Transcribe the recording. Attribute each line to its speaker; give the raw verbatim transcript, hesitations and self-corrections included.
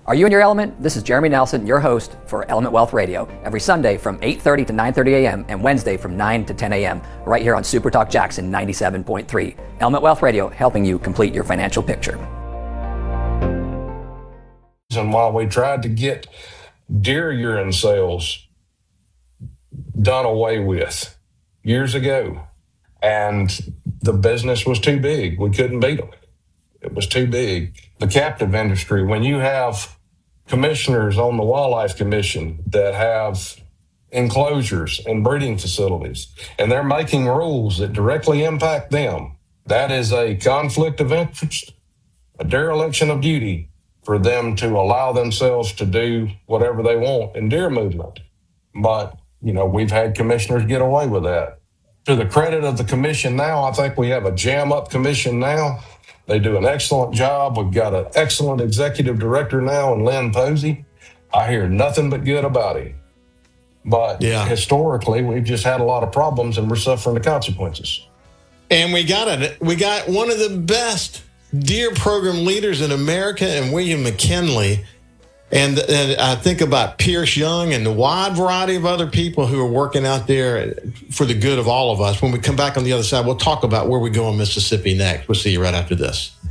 Speaker 1: Are you in your element? This is Jeremy Nelson, your host for Element Wealth Radio, every Sunday from eight thirty to nine thirty a.m. and Wednesday from nine to ten a.m. right here on Super Talk Jackson ninety-seven point three. Element Wealth Radio, helping you complete your financial picture.
Speaker 2: And while we tried to get deer urine sales done away with years ago, and the business was too big, we couldn't beat them. It was too big. The captive industry, when you have commissioners on the Wildlife Commission that have enclosures and breeding facilities, and they're making rules that directly impact them, that is a conflict of interest, a dereliction of duty for them to allow themselves to do whatever they want in deer movement. But, you know, we've had commissioners get away with that. To the credit of the commission now, I think we have a jam-up commission now. They do an excellent job. We've got an excellent executive director now in Lynn Posey. I hear nothing but good about him. But yeah. Historically, we've just had a lot of problems and we're suffering the consequences.
Speaker 3: And we got it. We got one of the best deer program leaders in America, and William McKinley. And, and I think about Pierce Young and the wide variety of other people who are working out there for the good of all of us. When we come back on the other side, we'll talk about where we go in Mississippi next. We'll see you right after this.